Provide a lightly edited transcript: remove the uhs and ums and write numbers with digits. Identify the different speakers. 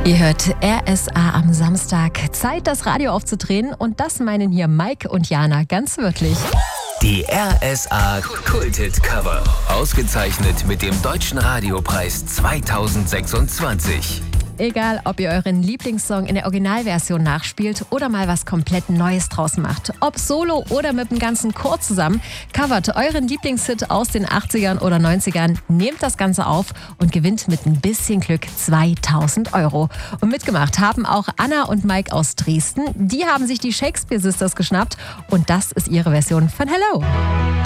Speaker 1: Ihr hört RSA am Samstag. Zeit, das Radio aufzudrehen. Und das meinen hier Mike und Jana ganz wörtlich.
Speaker 2: Die RSA Kulthit Cover. Ausgezeichnet mit dem Deutschen Radiopreis 2026.
Speaker 1: Egal, ob ihr euren Lieblingssong in der Originalversion nachspielt oder mal was komplett Neues draus macht. Ob solo oder mit dem ganzen Chor zusammen, covert euren Lieblingshit aus den 80ern oder 90ern, nehmt das Ganze auf und gewinnt mit ein bisschen Glück 2000 €. Und mitgemacht haben auch Anna und Mike aus Dresden. Die haben sich die Shakespeare Sisters geschnappt und das ist ihre Version von Hello.